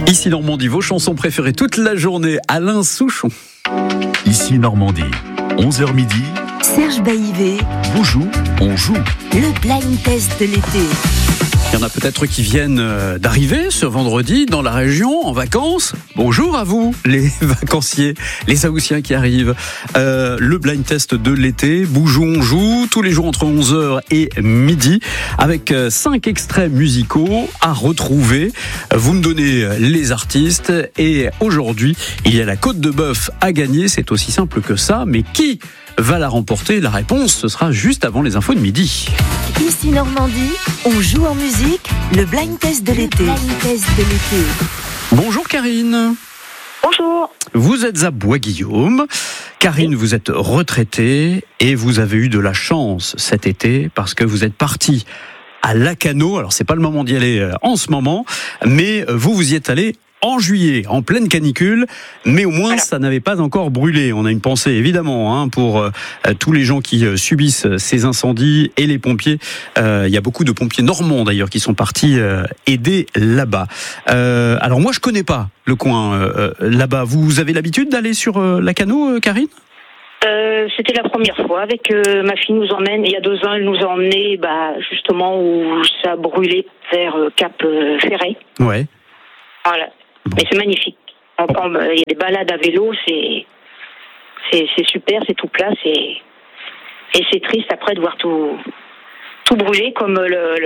Ici Normandie, vos chansons préférées toute la journée, Alain Souchon. Ici Normandie, 11h midi. Serge Baïvé. Bonjour, on joue. Le blind test de l'été. Il y en a peut-être qui viennent d'arriver ce vendredi dans la région en vacances. Bonjour à vous, les vacanciers, les Haussiens qui arrivent. Le blind test de l'été, Bougeons, on joue, tous les jours entre 11h et midi, avec 5 extraits musicaux à retrouver. Vous me donnez les artistes et aujourd'hui, il y a la côte de bœuf à gagner. C'est aussi simple que ça, mais qui va la remporter? La réponse, ce sera juste avant les infos de midi. Ici Normandie, on joue en musique, le blind test de l'été. Bonjour Karine. Bonjour. Vous êtes à Bois-Guillaume. Karine, vous êtes retraitée et vous avez eu de la chance cet été parce que vous êtes partie à Lacanau. Alors c'est pas le moment d'y aller en ce moment, mais vous y êtes allée en juillet, en pleine canicule, mais au moins voilà. Ça n'avait pas encore brûlé. On a une pensée évidemment pour tous les gens qui subissent ces incendies et les pompiers. Il y a beaucoup de pompiers normands d'ailleurs qui sont partis aider là-bas. Alors moi je connais pas le coin là-bas. Vous avez l'habitude d'aller sur Lacanau, Karine ? C'était la première fois avec ma fille nous emmène. Il y a 2 ans, elle nous a emmenés justement où ça brûlait vers Cap Ferret. Ouais. Voilà. Bon. Mais c'est magnifique. Il y a des balades à vélo, c'est super, c'est tout plat, et c'est triste après de voir tout brûler comme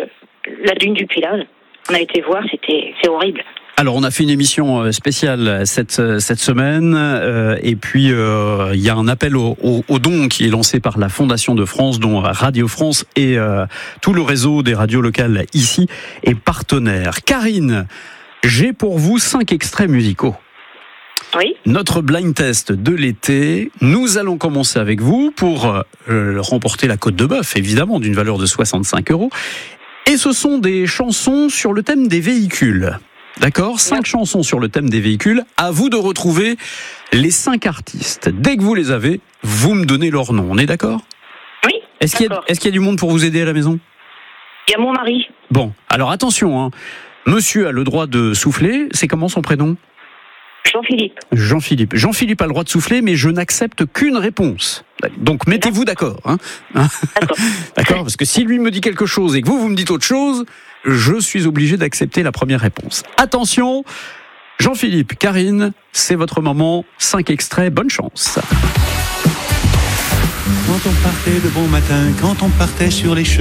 la dune du Pilat. On a été voir, c'est horrible. Alors on a fait une émission spéciale cette semaine et puis il y a un appel au don qui est lancé par la Fondation de France, dont Radio France et tout le réseau des radios locales ici est partenaire. Karine, j'ai pour vous 5 extraits musicaux. Oui. Notre blind test de l'été. Nous allons commencer avec vous pour remporter la côte de bœuf, évidemment, d'une valeur de 65 €. Et ce sont des chansons sur le thème des véhicules. D'accord ? 5 chansons sur le thème des véhicules. À vous de retrouver les 5 artistes. Dès que vous les avez, vous me donnez leur nom. On est d'accord ? Oui. Est-ce qu'il y a du monde pour vous aider à la maison ? Il y a mon mari. Bon, alors attention, Monsieur a le droit de souffler. C'est comment son prénom ? Jean-Philippe. Jean-Philippe. Jean-Philippe a le droit de souffler, mais je n'accepte qu'une réponse. Donc mettez-vous d'accord. D'accord. D'accord ? Parce que si lui me dit quelque chose et que vous me dites autre chose, je suis obligé d'accepter la première réponse. Attention, Jean-Philippe, Karine, c'est votre moment. 5 extraits, bonne chance. Quand on partait de bon matin, quand on partait sur les chemins.